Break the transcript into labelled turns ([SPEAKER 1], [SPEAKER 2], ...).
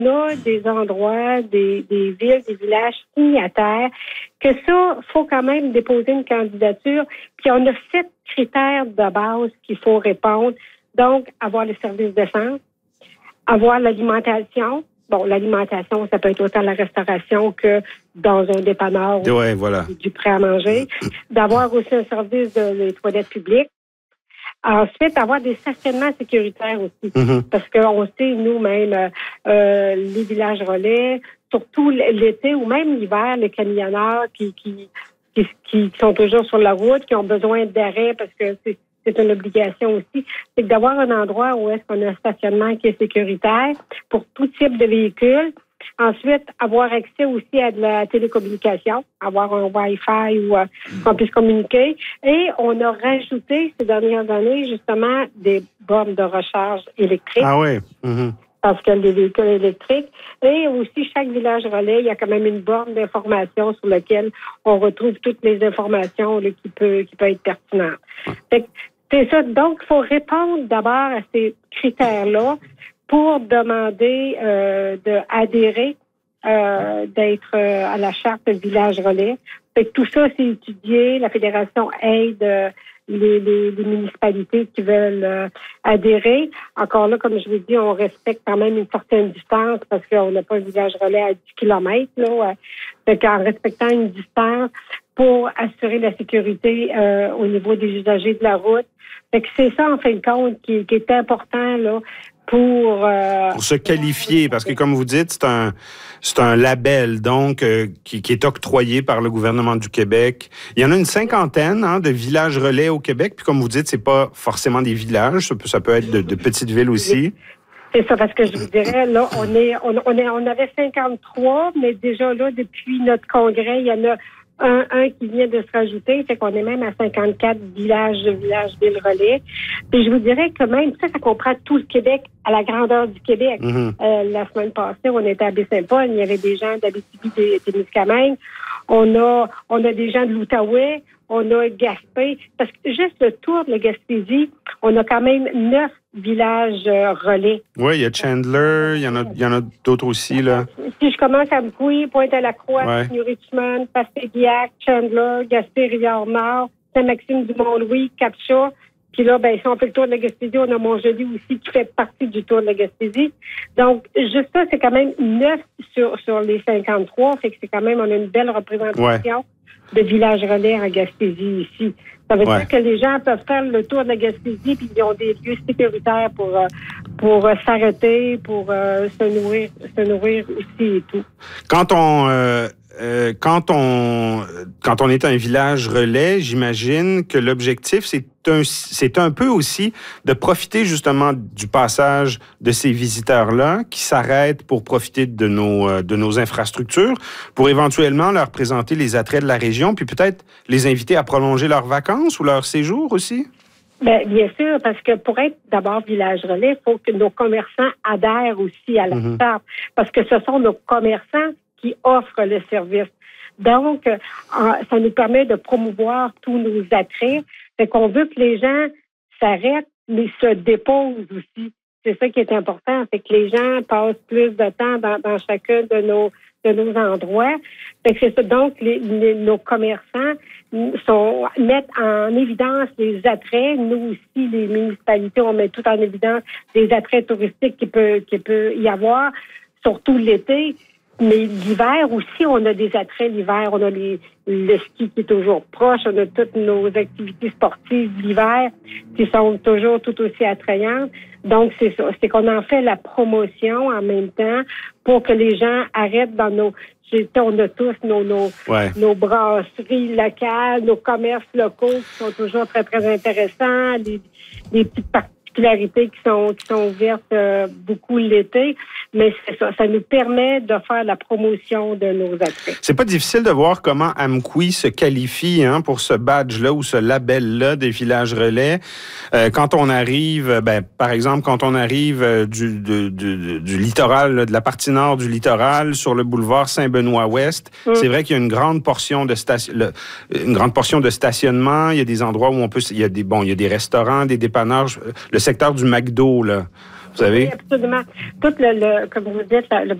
[SPEAKER 1] a des endroits, des villes, des villages signataires, que ça, faut quand même déposer une candidature. Puis on a 7 critères de base qu'il faut répondre. Donc, avoir le service de centre, avoir l'alimentation. Bon, l'alimentation, ça peut être autant la restauration que dans un dépanneur ou du prêt à manger. D'avoir aussi un service des toilettes publiques. Ensuite, avoir des stationnements sécuritaires aussi. Parce qu'on sait, nous-mêmes, les villages relais, surtout l'été ou même l'hiver, les camionneurs qui sont toujours sur la route, qui ont besoin d'arrêt parce que c'est une obligation aussi, c'est d'avoir un endroit où est-ce qu'on a un stationnement qui est sécuritaire pour tout type de véhicule. Ensuite, avoir accès aussi à de la télécommunication, avoir un Wi-Fi ou qu'on puisse communiquer. Et on a rajouté ces dernières années, justement, des bornes de recharge électriques.
[SPEAKER 2] Ah oui.
[SPEAKER 1] Parce que les véhicules électriques. Et aussi, chaque village relais, il y a quand même une borne d'information sur laquelle on retrouve toutes les informations là, qui peut être pertinentes. Fait que c'est ça. Donc, il faut répondre d'abord à ces critères-là pour demander d'adhérer, d'être à la charte village relais. Fait que tout ça, c'est étudié. La Fédération aide les municipalités qui veulent adhérer. Encore là, comme je vous dis, on respecte quand même une certaine distance parce qu'on n'a pas un village relais à 10 km. Là. Fait qu'en respectant une distance pour assurer la sécurité au niveau des usagers de la route. Fait que c'est ça, en fin de compte, qui est important là pour
[SPEAKER 2] se qualifier, parce que comme vous dites, c'est un label donc qui est octroyé par le gouvernement du Québec. Il y en a une 50aine de villages relais au Québec, puis comme vous dites, c'est pas forcément des villages, ça peut être de petites villes aussi.
[SPEAKER 1] C'est ça, parce que je vous dirais, là, on avait 53, mais déjà là, depuis notre congrès, il y en a un qui vient de se rajouter, fait qu'on est même à 54 villages, villes relais. Puis je vous dirais que même ça comprend tout le Québec, à la grandeur du Québec. La semaine passée, on était à Baie-Saint-Paul, il y avait des gens d'Abitibi-Témiscamingue, on a des gens de l'Outaouais, on a Gaspé, parce que juste le tour de la Gaspésie, on a quand même 9 villages relais.
[SPEAKER 2] Oui, il y a Chandler, il y en a d'autres aussi, là.
[SPEAKER 1] Si je commence à Bouy, Pointe-à-la-Croix, New Richmond, Passaic, Chandler, Gaspé-Rivière-Nord, Saint-Maxime-du-Mont-Louis, Captcha, puis là, si on fait le tour de la Gaspésie, on a Montjoly aussi qui fait partie du tour de la Gaspésie. Donc, juste ça, c'est quand même 9 sur les 53, fait que c'est quand même, on a une belle représentation de villages relais en Gaspésie ici. Ça veut dire que les gens peuvent faire le tour de la Gaspésie puis ils ont des lieux sécuritaires pour s'arrêter, pour se nourrir aussi et tout.
[SPEAKER 2] Quand on est un village relais, j'imagine que l'objectif, c'est un peu aussi de profiter justement du passage de ces visiteurs-là qui s'arrêtent pour profiter de nos infrastructures, pour éventuellement leur présenter les attraits de la région, puis peut-être les inviter à prolonger leurs vacances ou leur séjour aussi?
[SPEAKER 1] Bien sûr, parce que pour être d'abord village relais, il faut que nos commerçants adhèrent aussi à la charte, parce que ce sont nos commerçants qui offrent le service. Donc, ça nous permet de promouvoir tous nos attraits. Fait qu'on veut que les gens s'arrêtent, mais se déposent aussi. C'est ça qui est important. Fait que les gens passent plus de temps dans chacun de nos endroits. Fait que c'est ça. Donc, nos commerçants mettent en évidence les attraits. Nous aussi, les municipalités, on met tout en évidence les attraits touristiques qu'il peut y avoir, surtout l'été. Mais l'hiver aussi, on a des attraits l'hiver. On a le ski qui est toujours proche. On a toutes nos activités sportives l'hiver qui sont toujours tout aussi attrayantes. Donc, c'est ça. C'est qu'on en fait la promotion en même temps pour que les gens arrêtent dans nos... On a tous nos brasseries locales, nos commerces locaux qui sont toujours très, très intéressants, des petites particularités qui sont ouvertes beaucoup l'été. Mais c'est ça, ça nous permet de faire la promotion de nos attraits.
[SPEAKER 2] C'est pas difficile de voir comment Amqui se qualifie pour ce badge-là ou ce label-là des villages relais. Quand on arrive, par exemple, quand on arrive du littoral, là, de la partie nord du littoral, sur le boulevard Saint-Benoît-Ouest, c'est vrai qu'il y a une grande portion de stationnement. Il y a des endroits où il y a des restaurants, des dépanneurs. Le secteur du McDo, là. vous savez?
[SPEAKER 1] Oui, absolument. Tout comme vous dites, le